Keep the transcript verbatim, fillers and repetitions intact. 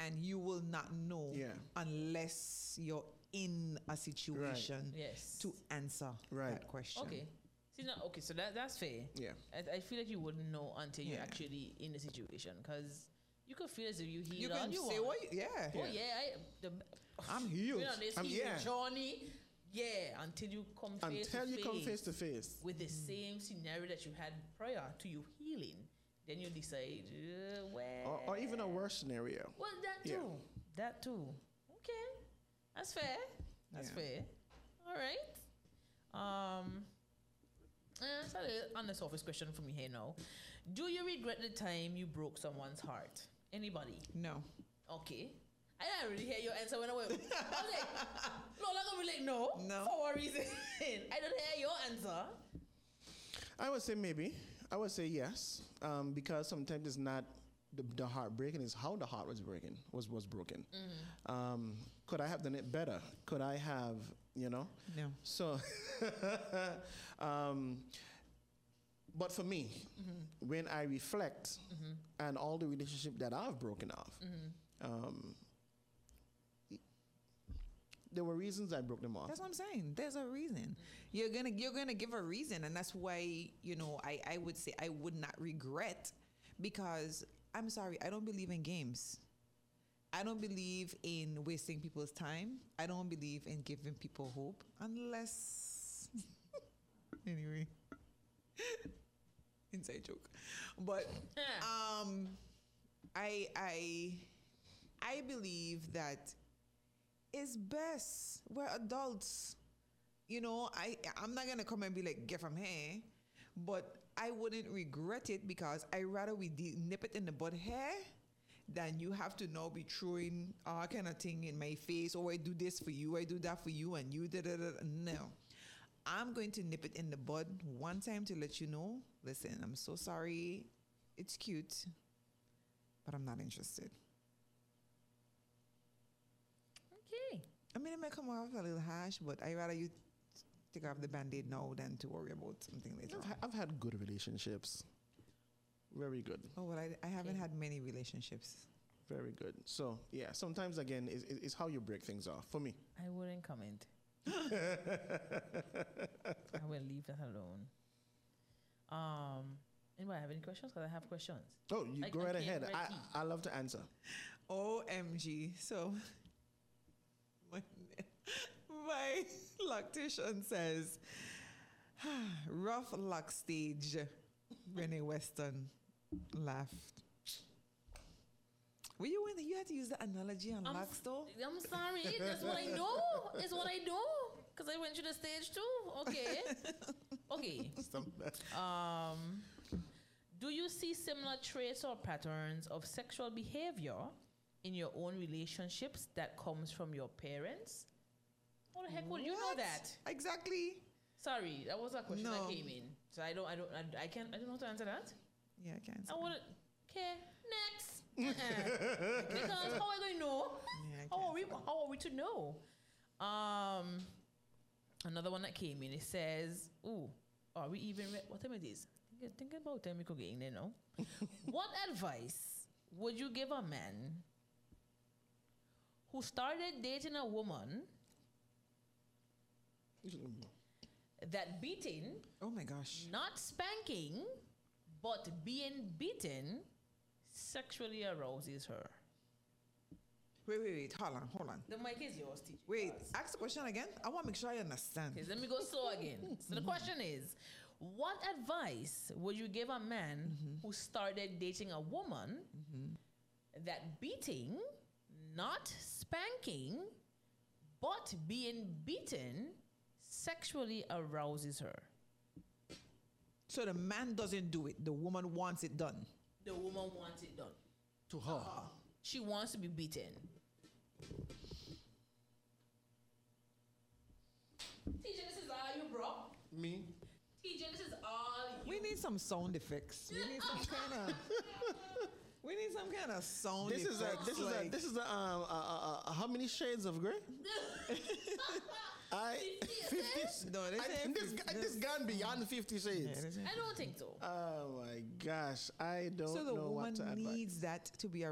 and you will not know Yeah. unless you're in a situation Right. Yes. to answer Right. that question. Okay. See, now, okay, so that that's fair. Yeah. I, I feel like you wouldn't know until you're Yeah. actually in the situation, because you could feel as if you heal You all can you say want. what, you, yeah. Oh yeah, I, the, I'm healed. You know, this I'm- healing yeah. journey. Yeah, until you come face Until to you face come face to face. with the same scenario that you had prior to you healing, then you decide, uh, well, Or, or even a worse scenario. well, that too, Yeah. that too. Okay, that's fair. That's Yeah. fair. All right. Um. Uh, so the- on the surface question from me here now. Do you regret the time you broke someone's heart? Anybody? No. Okay. I didn't really hear your answer when I went. I was like, no, I'm gonna be like, no. No. For what reason? I don't hear your answer. I would say maybe. I would say yes, um, because sometimes it's not the, the heart breaking; it's how the heart was breaking was was broken. Mm-hmm. Um, could I have done it better? Could I have, you know? No. So, um, but for me, Mm-hmm. when I reflect and all the relationship that I've broken off, Mm-hmm. um, there were reasons I broke them off. That's what I'm saying. There's a reason. You're gonna you're gonna give a reason, and that's why, you know, I, I would say I would not regret, because I'm sorry, I don't believe in games. I don't believe in wasting people's time. I don't believe in giving people hope unless anyway. Inside joke. But um I I I believe that it's best. We're adults. You know, I, I'm not going to come and be like, get from here. But I wouldn't regret it, because I rather we de- nip it in the bud here than you have to now be throwing all kind of thing in my face. Oh, I do this for you. I do that for you. And you did it. No. I'm going to nip it in the bud one time to let you know, listen, I'm so sorry. It's cute, but I'm not interested. Okay. I mean, it may come off a little harsh, but I rather you take off the band-aid now than to worry about something later I've, on. ha- I've had good relationships. Very good. Oh, well, I, I haven't Okay. had many relationships. Very good. So, yeah, sometimes, again, it's, it's how you break things off, for me. I wouldn't comment. I will leave that alone. Um, anybody have any questions? Because I have questions. Oh, you I- go I right came ahead. ready. I, I love to answer. O M G. So, my, my lactation says, rough luck stage. Renee Weston laughed. Were you in? You had to use the analogy on I'm, locks, though? I'm sorry. That's what I do. It's what I do. Because I went to the stage too. Okay. Okay. Um, do you see similar traits or patterns of sexual behavior in your own relationships that comes from your parents? How the heck would you know What? that? Exactly. Sorry, that was a question No. that came in. So I don't, I don't, I, I can't, I don't know how to answer that. Yeah, I can't. I want to. Okay, next. Uh-uh. Because how are we going to know? Yeah, I how are we? can't. How are we to know? Um, another one that came in. It says, "Ooh, are we even? Re- what time it is? Think, think about time we could get in there now. What advice would you give a man who started dating a woman that beating, Oh my gosh. not spanking, but being beaten, sexually arouses her?" Wait, wait, wait. Hold on, hold on. The mic is yours, teacher. Wait, ask the question again. I want to make sure I understand. Okay, let me go slow again. So the question is, what advice would you give a man Mm-hmm. who started dating a woman that beating, not spanking, but being beaten, sexually arouses her? So the man doesn't do it. The woman wants it done. The woman wants it done. To her. She wants to be beaten. T J, this is all you, bro. Me? T J, this is all you. We need some sound effects. We need some kind of. We need some kind of sound This is a, effects. this is a, like- this is a, um, a, a, a, how many shades of grey? I fifty. No, this I, ain't this, fifty. this gone beyond fifty Yeah, shades. this is- I don't think so. Oh my gosh, I don't so the know what woman to advise. needs that to be a